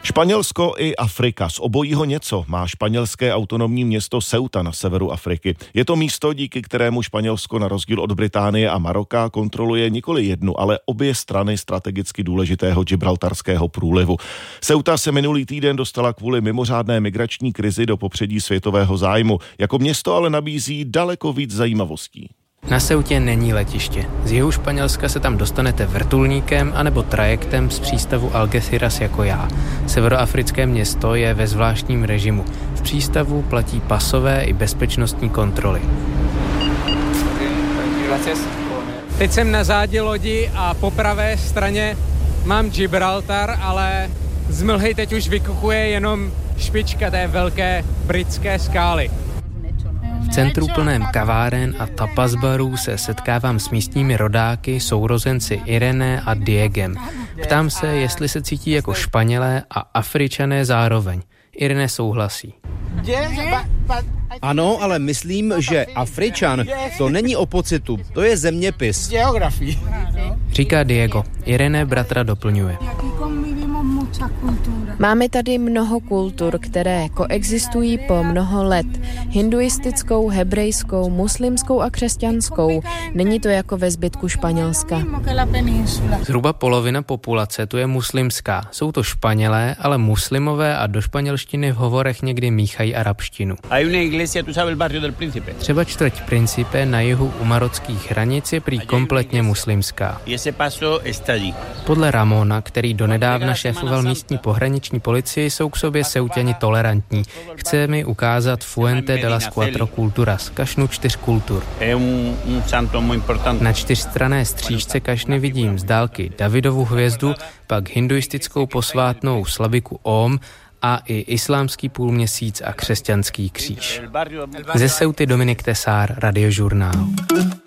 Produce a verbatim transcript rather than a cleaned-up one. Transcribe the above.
Španělsko i Afrika. Z obojího něco má španělské autonomní město Ceuta na severu Afriky. Je to místo, díky kterému Španělsko na rozdíl od Británie a Maroka kontroluje nikoli jednu, ale obě strany strategicky důležitého Gibraltarského průlivu. Ceuta se minulý týden dostala kvůli mimořádné migrační krizi do popředí světového zájmu. Jako město ale nabízí daleko víc zajímavostí. Na Ceutě není letiště. Z jihu Španělska se tam dostanete vrtulníkem anebo trajektem z přístavu Algeciras jako já. Severoafrické město je ve zvláštním režimu. V přístavu platí pasové i bezpečnostní kontroly. Teď jsem na zádě lodi a po pravé straně mám Gibraltar, ale z mlhy teď už vykukuje jenom špička té velké britské skály. V centru plném kaváren a tapas barů se setkávám s místními rodáky, sourozenci Irene a Diegem. Ptám se, jestli se cítí jako Španělé a Afričané zároveň. Irene souhlasí. Ano, ale myslím, že Afričan to není o pocitu, to je zeměpis. Říká Diego. Irene bratra doplňuje. Máme tady mnoho kultur, které koexistují po mnoho let. Hinduistickou, hebrejskou, muslimskou a křesťanskou. Není to jako ve zbytku Španělska. Zhruba polovina populace tu je muslimská. Jsou to Španělé, ale muslimové a do španělštiny v hovorech někdy míchají arabštinu. Třeba čtvrť Principe na jihu u marockých hranic je prý kompletně muslimská. Podle Ramona, který donedávna šéfoval místní pohraniční policii, jsou k sobě Ceuťani tolerantní. Chce mi ukázat Fuente de las Cuatro Culturas, kašnu čtyř kultur. Na čtyřstranné střížce kašny vidím z dálky Davidovu hvězdu, pak hinduistickou posvátnou slabiku Om a i islámský půlměsíc a křesťanský kříž. Ze Ceuty Dominik Tesár, Radiožurnál.